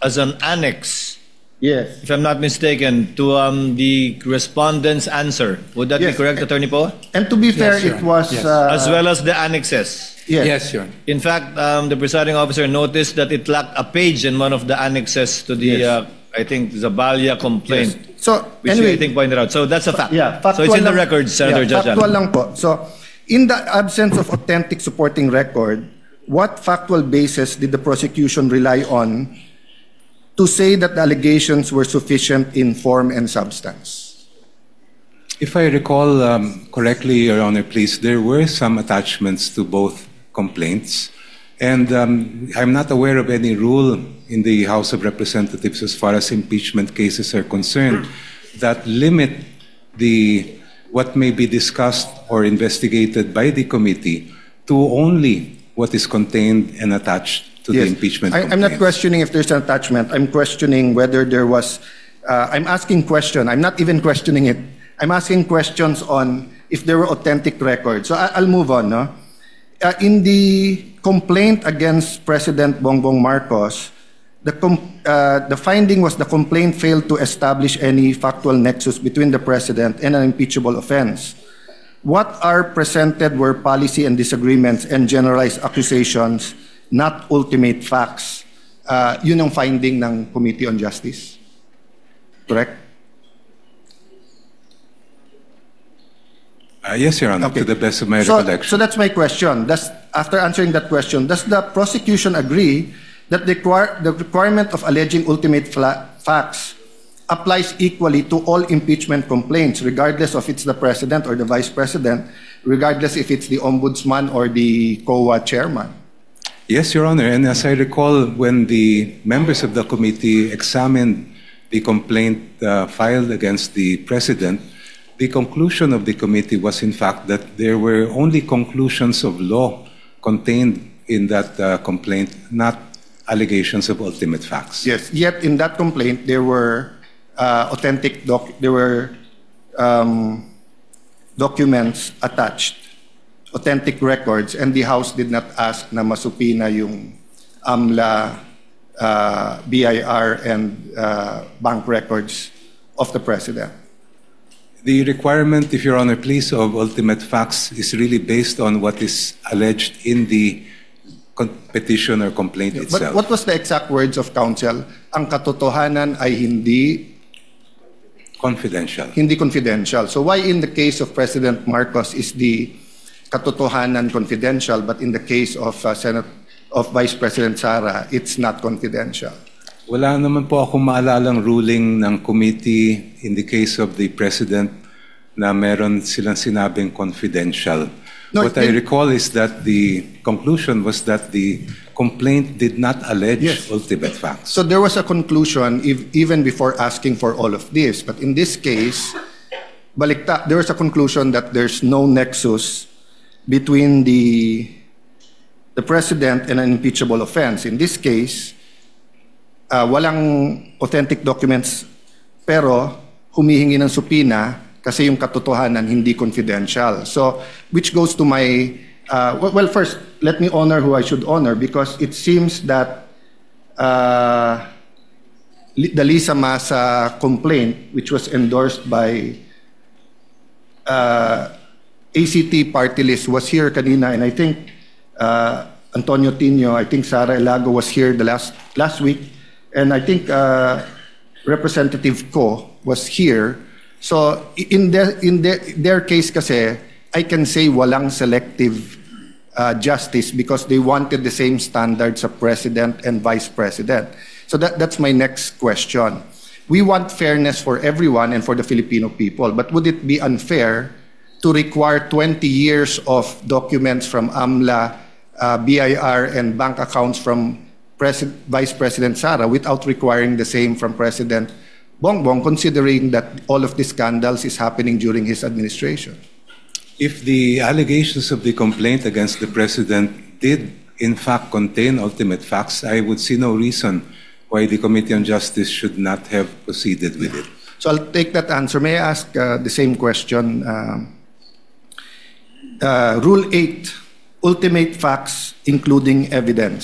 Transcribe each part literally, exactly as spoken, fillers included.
as an annex, Yes. if I'm not mistaken, to um, the respondent's answer. Would that Yes. be correct, Attorney Poe? And to be fair, Yes, Your it Honor. was... Yes. uh, As well as the annexes. Yes. Yes, Your Honor. In fact, um, the presiding officer noticed that it lacked a page in one of the annexes to the, Yes. uh, I think, Zabalia complaint, So, which anyway, I think pointed out. So that's a fact. yeah, so it's in the lang- records, Senator yeah, Judge factual Allen. lang po. So, in the absence of authentic supporting record, what factual basis did the prosecution rely on to say that the allegations were sufficient in form and substance? If I recall um, correctly, Your Honor, please, there were some attachments to both complaints. And um, I'm not aware of any rule in the House of Representatives as far as impeachment cases are concerned that limit the what may be discussed or investigated by the committee to only what is contained and attached to the impeachment I, I'm not complaint. questioning if there's an attachment. I'm questioning whether there was... Uh, I'm asking question. I'm not even questioning it. I'm asking questions on if there were authentic records. So I, I'll move on. No? Uh, in the complaint against President Bongbong Marcos, the, com uh, the finding was the complaint failed to establish any factual nexus between the president and an impeachable offense. What are presented were policy and disagreements and generalized accusations, not ultimate facts. Uh, yun ang finding ng Committee on Justice. Correct? Uh, yes, Your Honor, Okay. to the best of my So, recollection. so that's my question. Does, after answering that question, does the prosecution agree that the, require, the requirement of alleging ultimate facts applies equally to all impeachment complaints, regardless of it's the president or the vice president, regardless if it's the ombudsman or the C O A chairman? Yes, Your Honor, and as I recall, when the members of the committee examined the complaint uh, filed against the president, the conclusion of the committee was in fact that there were only conclusions of law contained in that uh, complaint, not allegations of ultimate facts. Yes, yet in that complaint, there were uh, authentic, doc there were um, documents attached, authentic records, and the House did not ask na masupina yung AMLA, uh, B I R, and uh, bank records of the president. The requirement, if Your Honor, please, of ultimate facts is really based on what is alleged in the petition or complaint But itself. what was the exact words of counsel? Ang katotohanan ay hindi Confidential. hindi confidential. So why in the case of President Marcos is the katotohanan confidential, but in the case of uh, Senate of Vice President Sara, it's not confidential? Wala naman po akong maalalang ruling ng committee in the case of the president na meron silang sinabing confidential. No, What I it- recall is that the conclusion was that the complaint did not allege Yes. ultimate facts. So there was a conclusion if, even before asking for all of this. But in this case, balikta, there was a conclusion that there's no nexus between the, the president and an impeachable offense. In this case, uh, walang authentic documents, pero humihingi ng supina kasi yung katotohanan hindi confidential. So, which goes to my... Uh, well, first, let me honor who I should honor because it seems that uh, the Lisa Masa complaint, which was endorsed by uh, A C T party list, was here kanina, and I think uh, Antonio Tino, I think Sara Elago was here the last last week, and I think uh, Representative Ko was here. So in their in their, their case kasi, I can say walang selective uh, justice because they wanted the same standards of president and vice president. So that, that's my next question. We want fairness for everyone and for the Filipino people, but would it be unfair to require twenty years of documents from AMLA, uh, B I R, and bank accounts from Pres Vice President Sara without requiring the same from President Bongbong, considering that all of these scandals is happening during his administration? If the allegations of the complaint against the president did in fact contain ultimate facts, I would see no reason why the Committee on Justice should not have proceeded with it. So I'll take that answer. May I ask uh, the same question? Um, uh, Rule eight, ultimate facts including evidence.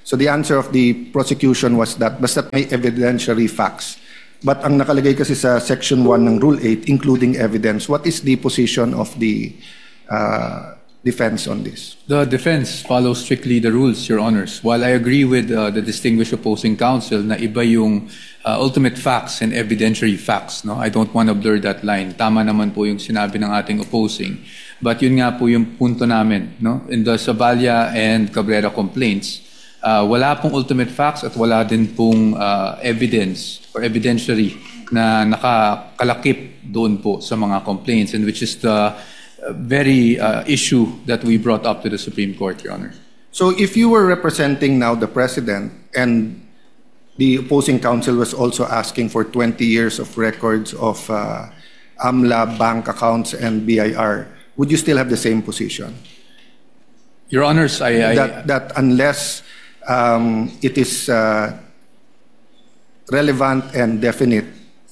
So the answer of the prosecution was that basta may evidentiary facts. But ang nakalagay kasi sa Section one ng Rule eight, including evidence, what is the position of the uh, defense on this? The defense follows strictly the rules, Your Honors. While I agree with uh, the distinguished opposing counsel na iba yung uh, ultimate facts and evidentiary facts, no? I don't want to blur that line. Tama naman po yung sinabi ng ating opposing. But yun nga po yung punto namin, no? In the Saballa and Cabrera complaints, uh, wala pong ultimate facts at wala din pong uh, evidence or evidentiary na nakakalakip doon po sa mga complaints, and which is the uh, very uh, issue that we brought up to the Supreme Court, Your Honor. So if you were representing now the president and the opposing counsel was also asking for twenty years of records of uh, AMLA bank accounts and B I R, would you still have the same position? Your Honors, I... I that, that unless um, it is uh, relevant and definite,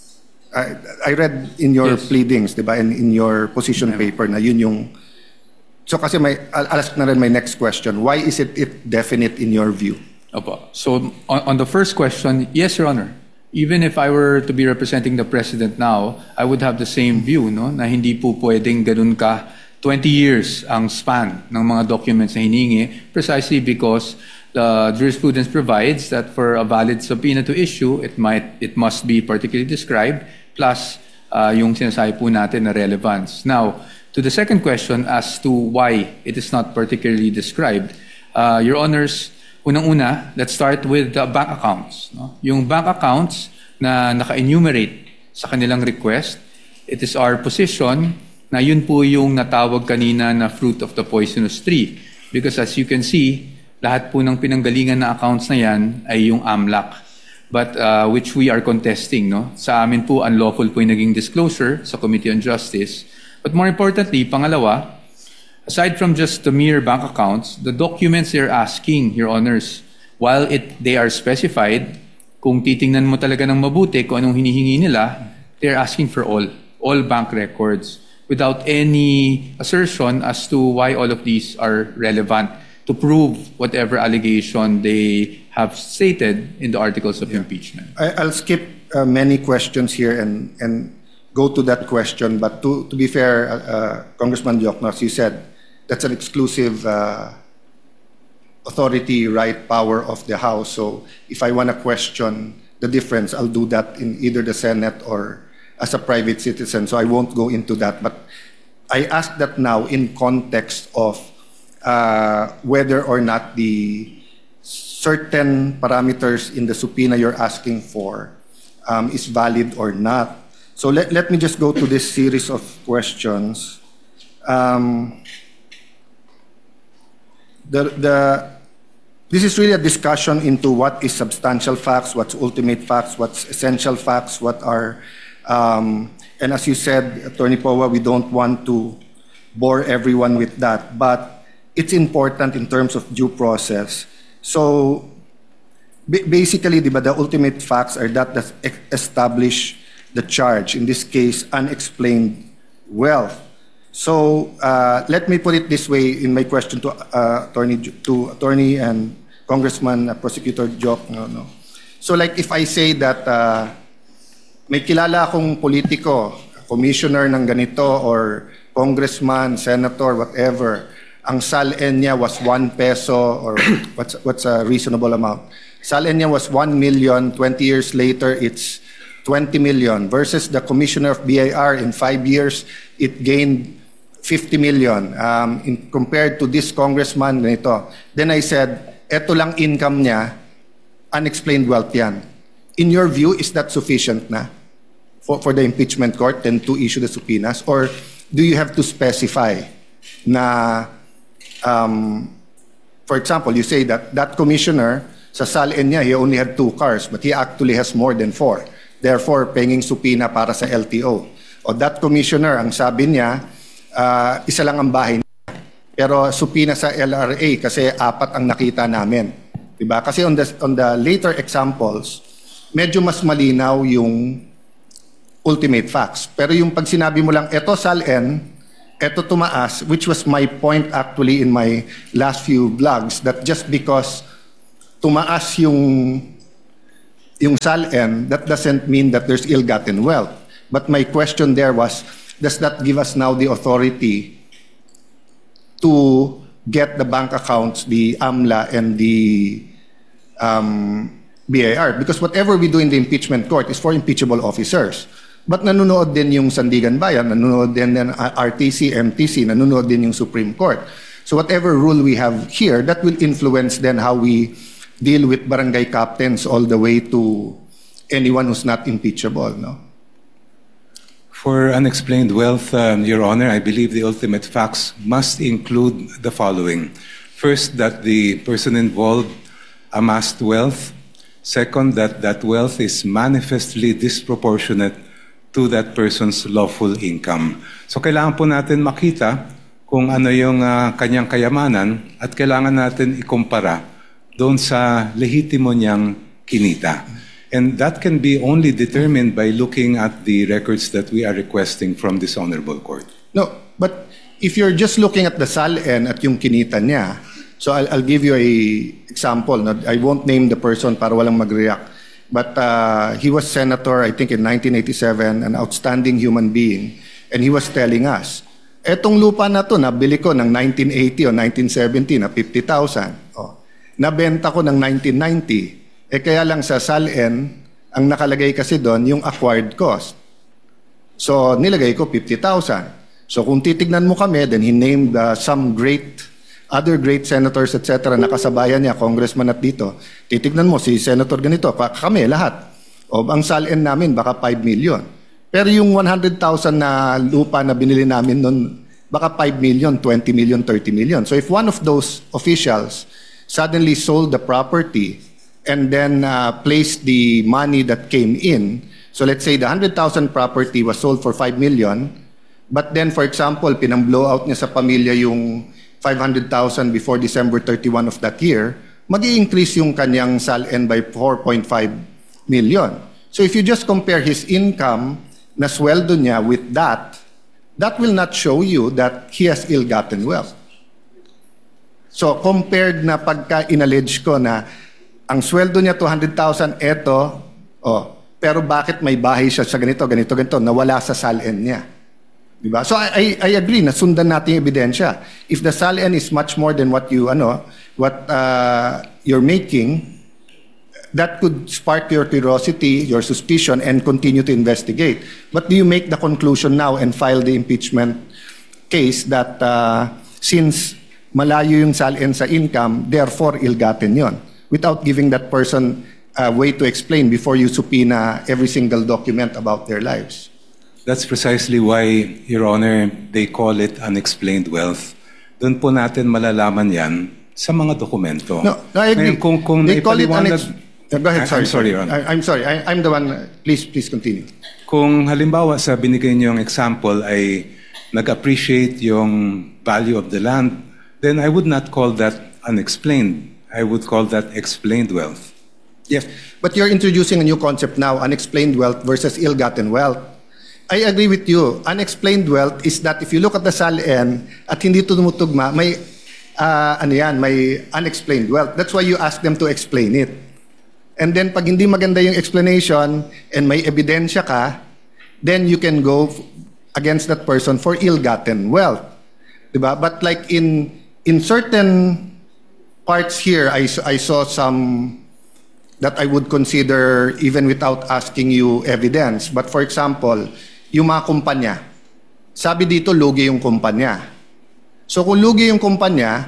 I, I read in your Yes. pleadings, di ba, and in your position paper na yun yung... So kasi may, I'll I'll ask na rin my next question. Why is it, it definite in your view? Opo. So on, on the first question, yes, Your Honor. Even if I were to be representing the President now, I would have the same view, no? Na hindi po pwedeng ganun ka twenty years ang span ng mga documents na hiningi, precisely because the jurisprudence provides that for a valid subpoena to issue, it might it must be particularly described, plus uh, yung sinasabi po natin na relevance. Now, to the second question as to why it is not particularly described, uh, Your Honors, unang-una, let's start with the bank accounts. No? Yung bank accounts na naka-enumerate sa kanilang request, it is our position na yun po yung natawag kanina na fruit of the poisonous tree. Because as you can see, lahat po ng pinanggalingan na accounts na yan ay yung AMLAC. But uh, which we are contesting. No? Sa amin po, unlawful po yung naging disclosure sa Committee on Justice. But more importantly, pangalawa, aside from just the mere bank accounts, the documents they're asking, Your Honors, while it they are specified, kung titingnan mo talaga ng mabuti kung anong hinihingi nila, they're asking for all, all bank records, without any assertion as to why all of these are relevant to prove whatever allegation they have stated in the articles of impeachment. I, I'll skip uh, many questions here and, and go to that question. But to, to be fair, uh, uh, Congressman Dioknos, you said that's an exclusive uh, authority, right, power of the House. So if I want to question the difference, I'll do that in either the Senate or as a private citizen. So I won't go into that. But I ask that now in context of uh, whether or not the certain parameters in the subpoena you're asking for um, is valid or not. So let, let me just go to this series of questions. Um, the, the, this is really a discussion into what is substantial facts, what's ultimate facts, what's essential facts, what are, um, and as you said, Attorney Powa, we don't want to bore everyone with that, but it's important in terms of due process. So ba- basically, diba, the ultimate facts are that that establish the charge, in this case, unexplained wealth. So uh, let me put it this way in my question to uh, attorney to attorney and Congressman uh, Prosecutor Joke. No, no. So like if I say that uh, may kilala akong politiko, commissioner ng ganito or congressman, senator, whatever, ang sal-en niya was one peso or what's what's a reasonable amount. Sal-en niya was one million. Twenty years later, it's twenty million versus the commissioner of B I R in five years, it gained fifty million um, in, compared to this congressman nito. Then I said, eto lang income niya, unexplained wealth yan. In your view, is that sufficient na for, for the impeachment court then to issue the subpoenas? Or do you have to specify na, um, for example, you say that that commissioner, sa sal-en niya, he only had two cars, but he actually has more than four. Therefore, penging subpoena para sa L T O. O that commissioner, ang sabi niya, uh, isa lang ang bahay niya. Pero subpoena sa L R A kasi apat ang nakita namin. Diba? Kasi on the, on the later examples, medyo mas malinaw yung ultimate facts. Pero yung pag sinabi mo lang, eto sal-en, eto tumaas, which was my point actually in my last few vlogs, that just because tumaas yung yung S A L N, that doesn't mean that there's ill-gotten wealth. But my question there was, does that give us now the authority to get the bank accounts, the AMLA and the um, B I R? Because whatever we do in the impeachment court is for impeachable officers. But nanonood din yung Sandigan Bayan, nanonood din ng R T C, M T C, nanonood din yung Supreme Court. So whatever rule we have here, that will influence then how we deal with barangay captains all the way to anyone who's not impeachable, no? For unexplained wealth, um, Your Honor, I believe the ultimate facts must include the following. First, that the person involved amassed wealth. Second, that that wealth is manifestly disproportionate to that person's lawful income. So kailangan po natin makita kung ano yung uh, kanyang kayamanan at kailangan natin ikumpara doon sa lehitimo niyang kinita. And that can be only determined by looking at the records that we are requesting from this honorable court. No, but if you're just looking at the S A L N at yung kinita niya, so I'll, I'll give you a example. No? I won't name the person para walang mag-react. But uh, he was senator, I think in nineteen eighty-seven, an outstanding human being. And he was telling us, etong lupa na to, nabili ko ng nineteen eighty o nineteen seventy na fifty thousand. Oh, nabenta ko ng nineteen ninety. Eh kaya lang sa S A L N, ang nakalagay kasi doon yung acquired cost. So nilagay ko fifty thousand. So kung titignan mo kami, then he named uh, some great, other great senators, et cetera, nakasabayan niya, congressman at dito. Titignan mo, si senator ganito, kami lahat. O ang S A L N namin, baka five million. Pero yung one hundred thousand na lupa na binili namin noon, baka five million, twenty million, thirty million. So if one of those officials suddenly sold the property and then uh, placed the money that came in, so let's say the one hundred thousand property was sold for five million, but then for example, pinang-blow out niya sa pamilya yung five hundred thousand before December thirty-first of that year, mag-i-increase yung kanyang S A L N by four point five million. So if you just compare his income na sweldo niya with that, that will not show you that he has ill-gotten wealth. So compared na pagka inallege ko na ang sweldo niya two hundred thousand, eto, oh, pero bakit may bahay siya sa ganito, ganito, ganito, nawala sa S A L N niya. Diba? So I, I, I agree na sundan natin yung ebidensya. If the S A L N is much more than what you, ano, what uh, you're making, that could spark your curiosity, your suspicion, and continue to investigate. But do you make the conclusion now and file the impeachment case that uh, since malayo yung S A L N sa income, therefore ill-gotten yon, without giving that person a way to explain before you subpoena every single document about their lives? That's precisely why, Your Honor, they call it unexplained wealth. Doon po natin malalaman yan sa mga dokumento. No, I agree. Ngayon, kung, kung they call it naipaliwanag- unex- Uh, go ahead, I- sorry. I'm sorry, Your Honor. I, I'm sorry. I, I'm the one. uh, Please, please continue. Kung halimbawa sa binigay niyong example ay nag-appreciate yung value of the land, then I would not call that unexplained. I would call that explained wealth. Yes, but you're introducing a new concept now, unexplained wealth versus ill-gotten wealth. I agree with you. Unexplained wealth is that if you look at the S A L N at hindi tumutugma, may uh, ano yan, may unexplained wealth. That's why you ask them to explain it. And then pag hindi maganda yung explanation and may ebidensya ka, then you can go f- against that person for ill-gotten wealth. Diba? But like in in certain parts here, I, s- I saw some that I would consider even without asking you evidence. But for example, yung mga kumpanya, sabi dito lugi yung kumpanya. So kung lugi yung kumpanya,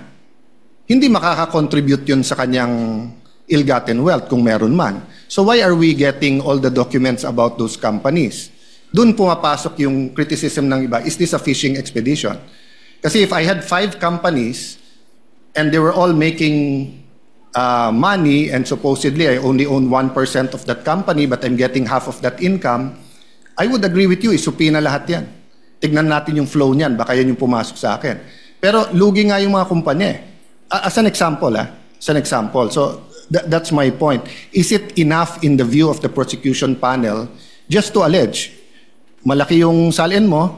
hindi makaka-contribute yun sa kanyang ill-gotten wealth kung meron man. So why are we getting all the documents about those companies? Doon pumapasok yung criticism ng iba, is this a fishing expedition? Kasi if I had five companies and they were all making uh, money and supposedly I only own one percent of that company but I'm getting half of that income, I would agree with you, isupina lahat yan. Tignan natin yung flow niyan, baka yan yung pumasok sa akin. Pero lugi nga yung mga kumpanya eh. As an example, ah, as an example. So th- that's my point. Is it enough in the view of the prosecution panel just to allege, malaki yung S A L N mo,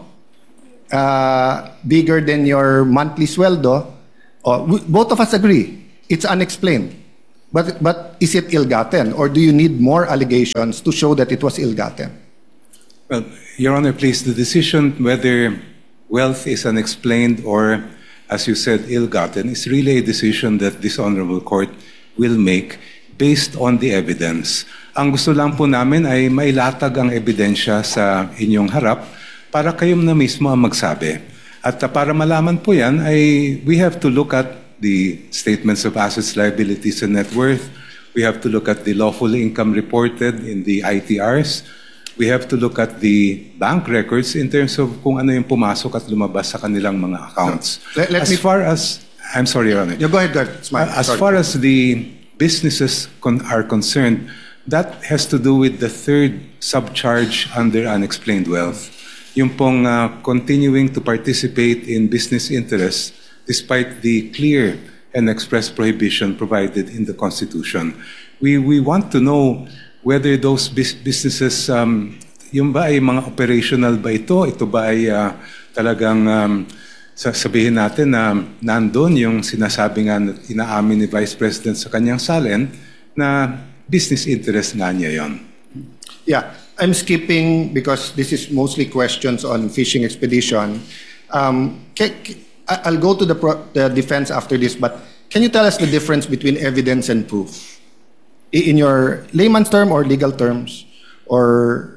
uh, bigger than your monthly sweldo, oh, we, both of us agree, it's unexplained. But, but is it ill-gotten, or do you need more allegations to show that it was ill-gotten? Well, Your Honor, please, the decision whether wealth is unexplained or, as you said, ill-gotten is really a decision that this Honorable Court will make based on the evidence. Ang gusto lang po namin ay mailatag ang ebidensya sa inyong harap para kayo na mismo ang magsabi. At uh, para malaman po yan, ay we have to look at the statements of assets, liabilities, and net worth. We have to look at the lawful income reported in the I T Rs. We have to look at the bank records in terms of kung ano yung pumasok at lumabas sa kanilang mga accounts. Let- let as me- far as, I'm sorry, Your Honor. Yeah, go ahead, go ahead. It's mine. Uh, As Sorry. far as the businesses con- are concerned, that has to do with the third subcharge under unexplained wealth. Yung pong uh, continuing to participate in business interests despite the clear and express prohibition provided in the Constitution. We, we want to know whether those bus- businesses, um, yung ba ay mga operational ba ito? Ito ba ay uh, talagang um, sasabihin natin na nandun yung sinasabi nga na inaamin ni Vice President sa kanyang salin na business interest nga niya yon. Yeah, I'm skipping because this is mostly questions on fishing expedition. Um, ca- ca- I- I'll go to the, pro- the defense after this, but can you tell us the difference between evidence and proof? I- In your layman's term or legal terms? Or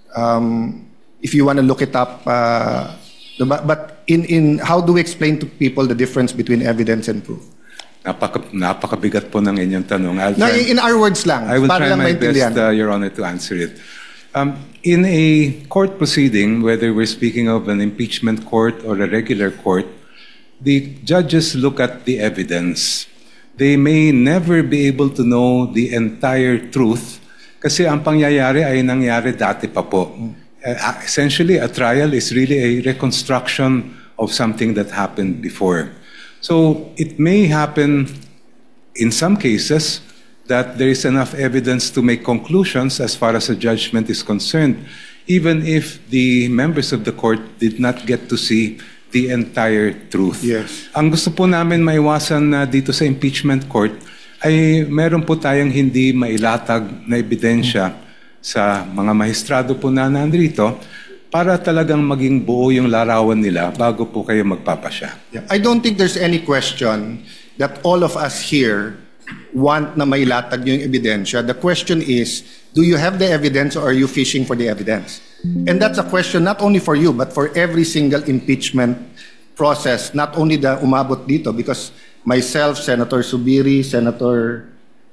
um, if you want to look it up, uh, the- but but in, in how do we explain to people the difference between evidence and proof? Napaka, napakabigat po ng inyong tanong. I'll No, try- in our words lang. I will para try lang my maintindihan. best, uh, Your Honor, to answer it. Um, in a court proceeding, whether we're speaking of an impeachment court or a regular court, the judges look at the evidence. They may never be able to know the entire truth kasi ang pangyayari ay nangyari dati pa po. Uh, essentially, a trial is really a reconstruction of something that happened before. So it may happen in some cases that there is enough evidence to make conclusions as far as a judgment is concerned, even if the members of the court did not get to see the entire truth. Yes. Ang gusto po namin maiwasan na dito sa impeachment court ay meron po tayong hindi mailatag na ebidensya sa mga maestrado po na nandito para talagang maging buo yung larawan nila bago po kayo magpapasya. Yeah. I don't think there's any question that all of us here want na mailatag yung ebidensya. The question is, do you have the evidence or are you fishing for the evidence? And that's a question not only for you, but for every single impeachment process, not only the umabot dito, because myself, Senator Subiri, Senator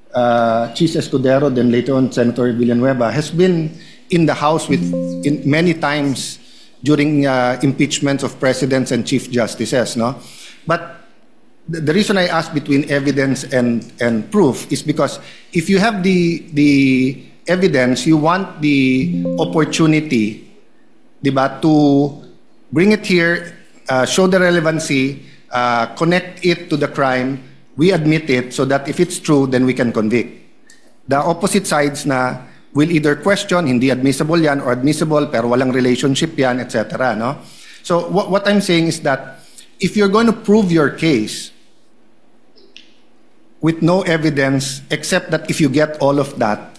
uh, Chis Escudero, then later on Senator Villanueva, has been in the House with in many times during uh, impeachments of presidents and chief justices, no? But the, the reason I ask between evidence and and proof is because if you have the the evidence, you want the opportunity, diba, to bring it here, uh, show the relevancy, uh, connect it to the crime, we admit it so that if it's true, then we can convict. The opposite sides na will either question, hindi admissible yan, or admissible pero walang relationship yan, et cetera. No? So what, what I'm saying is that if you're going to prove your case with no evidence, except that if you get all of that,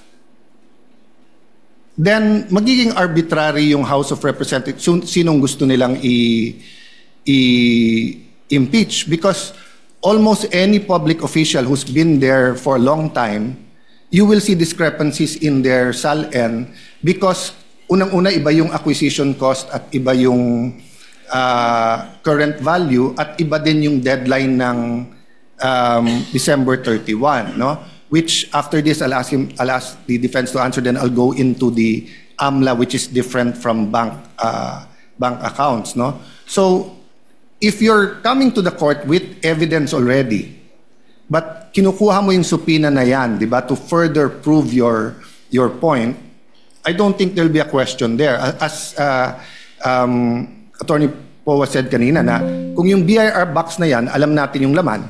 then magiging arbitrary yung House of Representatives, sinong gusto nilang i- i-impeach. Because almost any public official who's been there for a long time, you will see discrepancies in their S A L-N because unang-una iba yung acquisition cost at iba yung uh, current value at iba din yung deadline ng um, December thirty-first, no? Which after this I'll ask him, I'll ask the defense to answer, then I'll go into the AMLA, which is different from bank uh, bank accounts, no? So if you're coming to the court with evidence already, but kinukuha mo yung supina na yan, di ba, to further prove your your point, I don't think there'll be a question there. As uh, um, Attorney Powa said kanina na kung yung B I R box na yan, alam natin yung laman,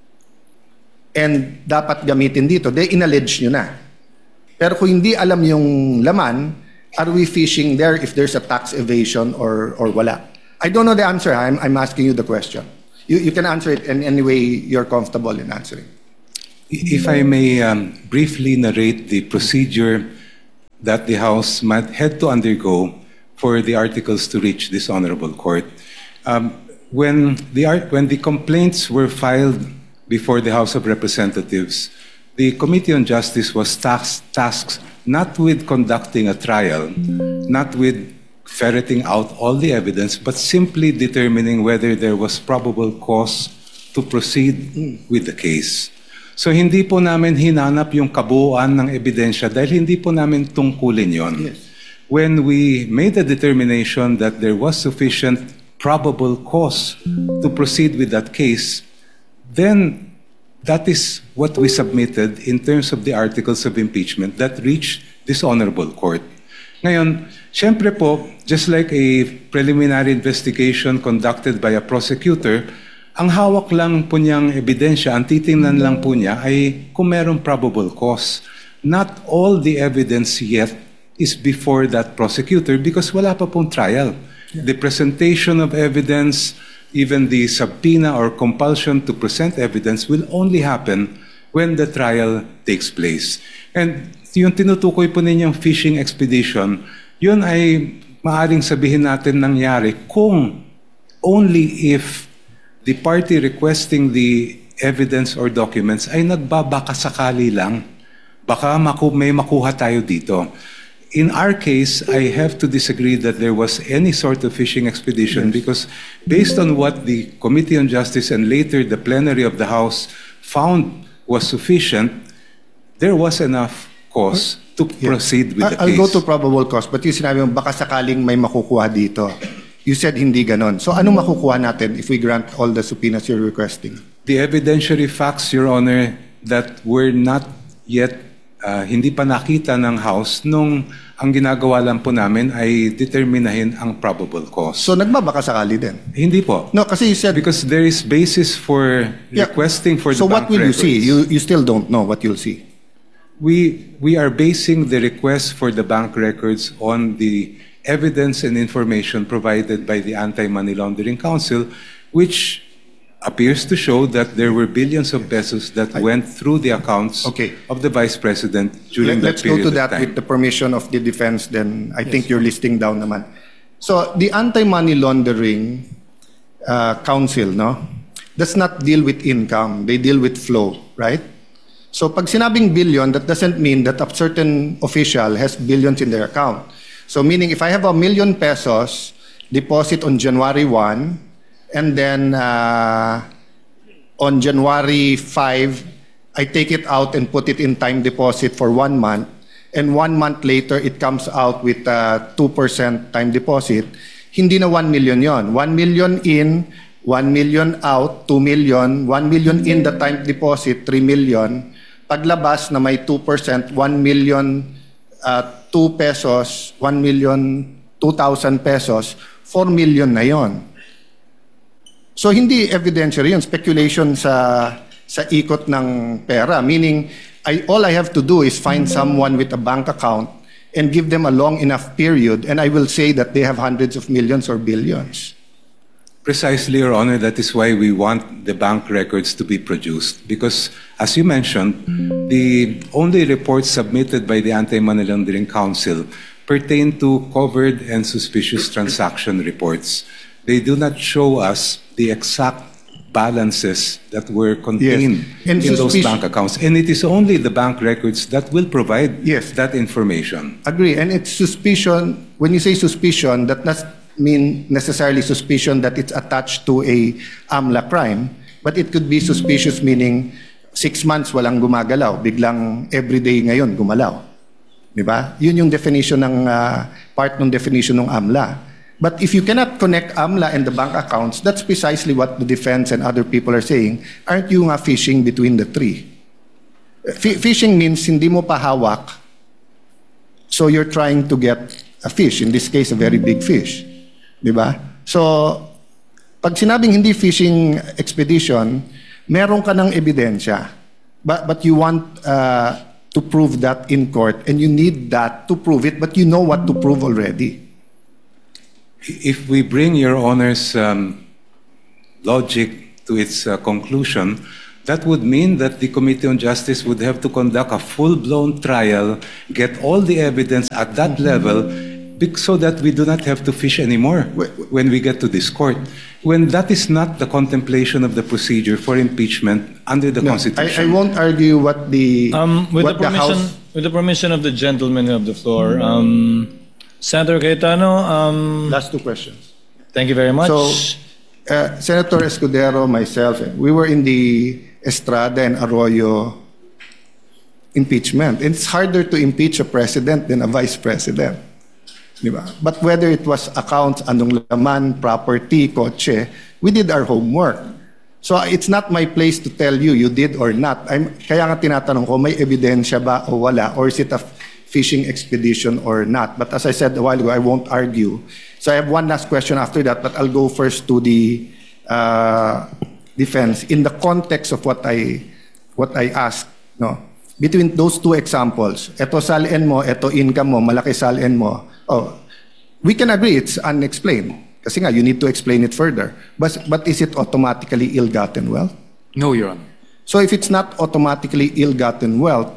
and dapat gamitin dito, they inallege nyo na. Pero kung hindi alam yung laman, are we fishing there if there's a tax evasion or or wala? I don't know the answer. I'm, I'm asking you the question. You, you can answer it in any way you're comfortable in answering. If I may um, briefly narrate the procedure that the House might had to undergo for the articles to reach this honorable court. Um, when, the, art- when the complaints were filed before the House of Representatives, the Committee on Justice was tasked, tasked not with conducting a trial, not with ferreting out all the evidence, but simply determining whether there was probable cause to proceed with the case. So hindi po namin hinanap yung kabuuan ng ebidensya dahil hindi po namin tungkulin yon. Yes. When we made the determination that there was sufficient probable cause to proceed with that case, then that is what we submitted in terms of the articles of impeachment that reached this honorable court. Ngayon, syempre po, just like a preliminary investigation conducted by a prosecutor, ang hawak lang po niyang ebidensya, ang titingnan lang po niya ay kung merong probable cause. Not all the evidence yet is before that prosecutor because wala pa pong trial. The presentation of evidence, even the subpoena or compulsion to present evidence will only happen when the trial takes place. And yung tinutukoy po ninyong fishing expedition, yun ay maaring sabihin natin nangyari kung only if the party requesting the evidence or documents ay nagbabakasakali lang. Baka maku may makuha tayo dito. In our case, I have to disagree that there was any sort of fishing expedition because based on what the Committee on Justice and later the plenary of the House found was sufficient, there was enough cause to proceed with the I'll case. go to probable cause, but yung sinabi mo, baka sakaling may makukuha dito. You said hindi ganon. So anong makukuha natin if we grant all the subpoenas you're requesting? The evidentiary facts, Your Honor, that were not yet, uh, hindi pa nakita ng House nung ang ginagawa lang po namin ay determinahin ang probable cause. So nagbabaka sakali din? Hindi po. No, kasi you said... Because there is basis for Yeah. requesting for So the what bank will you records. see? You, you still don't know what you'll see. We, we are basing the request for the bank records on the evidence and information provided by the Anti-Money Laundering Council, which appears to show that there were billions of pesos that went through the accounts Okay. of the Vice President during Let, let's that go period to of that time. with the permission of the defense, then I think you're listing down naman. So the Anti-Money Laundering uh, Council, no, does not deal with income. They deal with flow, right? So pag sinabing billion, that doesn't mean that a certain official has billions in their account. So meaning if I have a million pesos deposit on January first, and then uh, on January fifth, I take it out and put it in time deposit for one month, and one month later it comes out with a two percent time deposit, hindi na one million yon. one million in, one million out, two million, one million in the time deposit, three million. Paglabas na may two percent, one million, uh, two pesos, one million, two thousand pesos, four million na yon. So hindi evidentiary yun, speculation sa sa ikot ng pera. Meaning, I, all I have to do is find someone with a bank account and give them a long enough period, and I will say that they have hundreds of millions or billions. Precisely, Your Honor, that is why we want the bank records to be produced. Because, as you mentioned, the only reports submitted by the Anti-Money Laundering Council pertain to covered and suspicious transaction reports. They do not show us the exact balances that were contained Yes. And in those suspicion- bank accounts. And it is only the bank records that will provide Yes. that information. Agree. And it's suspicion, when you say suspicion, that does not mean necessarily suspicion that it's attached to a AMLA crime, but it could be suspicious meaning six months walang gumagalaw, biglang everyday ngayon gumalaw. Di ba? Yun yung definition ng, uh, part ng definition ng AMLA. But if you cannot connect AMLA and the bank accounts, that's precisely what the defense and other people are saying. Aren't you nga fishing between the three? F- fishing means hindi mo pa hawak, so you're trying to get a fish, in this case, a very big fish. Di ba? So, pag sinabing hindi fishing expedition, meron ka ng ebidensya, but, but you want uh, to prove that in court, and you need that to prove it, but you know what to prove already. If we bring Your Honor's um, logic to its uh, conclusion, That would mean that the Committee on Justice would have to conduct a full-blown trial, get all the evidence at that level, bec- so that we do not have to fish anymore when we get to this court. When that is not the contemplation of the procedure for impeachment under the No, Constitution. I, I won't argue what the Um, with what the permission, House. with the permission of the gentleman of the floor, um, Senator Cayetano, um, Last two questions. thank you very much. So, uh, Senator Escudero, myself, we were in the Estrada and Arroyo impeachment. And it's harder to impeach a president than a vice president. Di ba? But whether it was accounts, anong laman, property, kotse, we did our homework. So it's not my place to tell you you did or not. I'm, kaya nga tinatanong ko, may ebidensya ba o wala? Or is it a fishing expedition or not? But as I said a while ago, I won't argue. So I have one last question after that, but I'll go first to the uh, defense in the context of what I what I asked. No, between those two examples, eto salin mo, eto income mo, malaki salin mo. Oh, we can agree it's unexplained. Kasi nga, you need to explain it further. But but is it automatically ill-gotten wealth? No, Your Honor. So if it's not automatically ill-gotten wealth,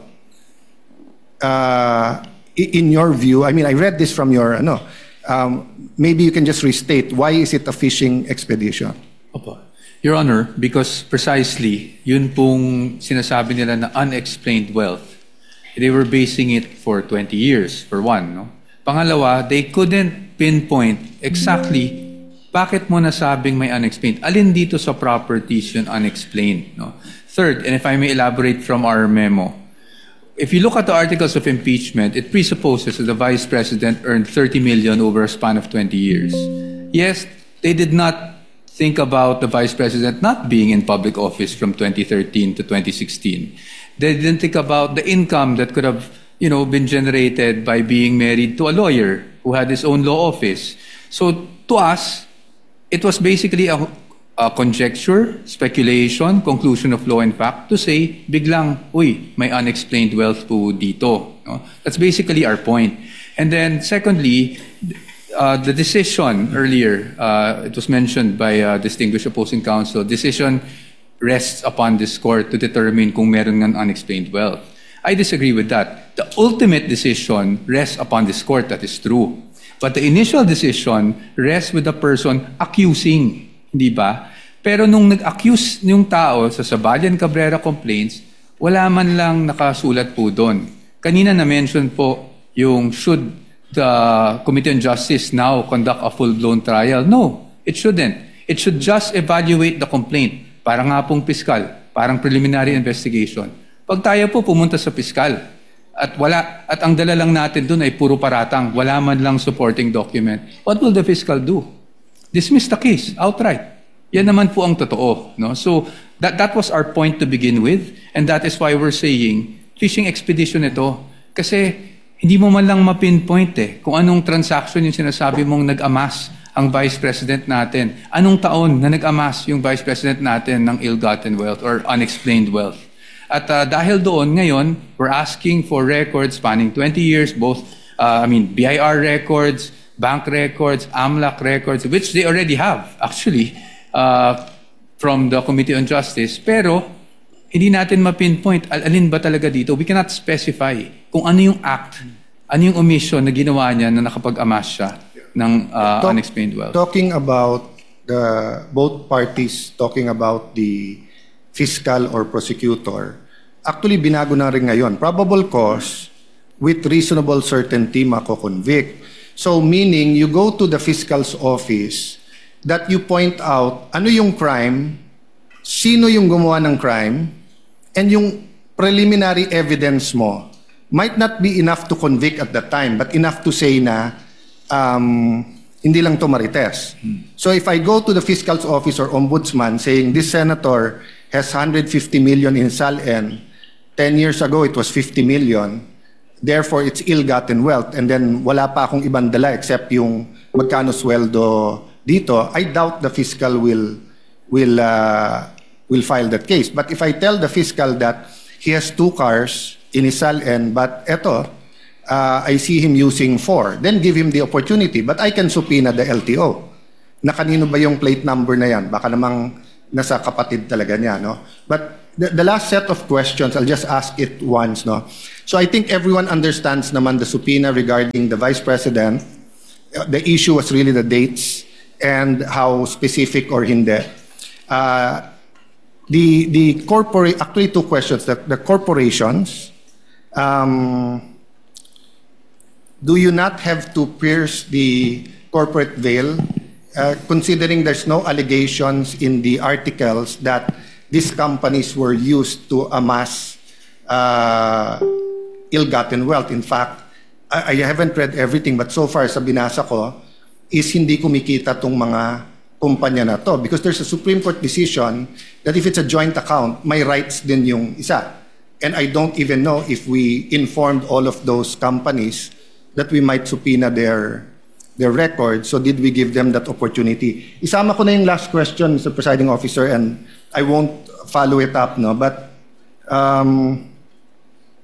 uh, i- in your view, I mean, I read this from your, ano, um, maybe you can just restate, why is it a fishing expedition? Opo. Your Honor, because precisely, yun pong sinasabi nila na unexplained wealth, they were basing it for twenty years, for one. No? Pangalawa, they couldn't pinpoint exactly bakit mo nasabing may unexplained. Alin dito sa properties yun unexplained. No? Third, and if I may elaborate from our memo, if you look at the articles of impeachment, it presupposes that the Vice President earned thirty million over a span of twenty years. Yes, they did not think about the Vice President not being in public office from twenty thirteen to twenty sixteen. They didn't think about the income that could have, you know, been generated by being married to a lawyer who had his own law office. So to us, it was basically a, a conjecture, speculation, conclusion of law and fact to say, biglang, uy, may unexplained wealth po dito. No? That's basically our point. And then secondly, uh, the decision earlier, uh, it was mentioned by uh, distinguished opposing counsel, decision rests upon this court to determine kung meron ng unexplained wealth. I disagree with that. The ultimate decision rests upon this court, that is true. But the initial decision rests with the person accusing, di ba? Pero nung nag-accuse yung tao sa Sabalian Cabrera complaints, wala man lang nakasulat po doon. Kanina na-mention po yung should the Committee on Justice now conduct a full-blown trial? No, it shouldn't. It should just evaluate the complaint. Parang nga pong piskal, parang preliminary investigation. Pag tayo po pumunta sa piskal at wala at ang dala lang natin doon ay puro paratang, wala man lang supporting document, what will the fiscal do? Dismiss the case outright. Yan naman po ang totoo, no? So that that was our point to begin with, and that is why we're saying fishing expedition ito kasi hindi mo man lang ma-pinpoint eh kung anong transaction yung sinasabi mong nag-amass ang Vice President natin. Anong taon na nag-amass yung Vice President natin ng ill-gotten wealth or unexplained wealth? At uh, dahil doon, ngayon, we're asking for records spanning twenty years, both, uh, I mean, B I R records, bank records, AMLAC records, which they already have, actually, uh, from the Committee on Justice. Pero, hindi natin ma-pinpoint, al- alin ba talaga dito? We cannot specify kung ano yung act, ano yung omission na ginawa niya na nakapag-amass siya ng uh, Talk- unexplained wealth. Talking about the both parties talking about the fiscal or prosecutor, actually binago na rin ngayon. Probable cause with reasonable certainty mako-convict. So meaning you go to the fiscal's office that you point out ano yung crime, sino yung gumawa ng crime, and yung preliminary evidence mo might not be enough to convict at that time, but enough to say na um, hindi lang to marites. So if I go to the fiscal's office or ombudsman saying this senator has one hundred fifty million in S A L N, ten years ago it was fifty million, therefore it's ill-gotten wealth, and then wala pa akong ibang dala except yung magkano sweldo dito, I doubt the fiscal will will uh, will file that case. But if I tell the fiscal that he has two cars in his S A L N, but eto, uh, I see him using four, then give him the opportunity. But I can subpoena the L T O. Na kanino ba yung plate number na yan? Baka namang nasa kapatid talaga niya, no? But the, the last set of questions, I'll just ask it once, no? So I think everyone understands naman the subpoena regarding the Vice President. Uh, The issue was really the dates and how specific or hindi. Uh, the the corporate, actually two questions. The, the corporations, um, do you not have to pierce the corporate veil, uh, considering there's no allegations in the articles that these companies were used to amass uh, ill-gotten wealth? In fact, I, I haven't read everything, but so far sa binasa ko, is hindi kumikita tong mga kumpanya na to. Because there's a Supreme Court decision that if it's a joint account, may rights din yung isa. And I don't even know if we informed all of those companies that we might subpoena their their records. So did we give them that opportunity? Isama ko na yung last question, Mister Presiding Officer, and I won't follow it up, no? But um,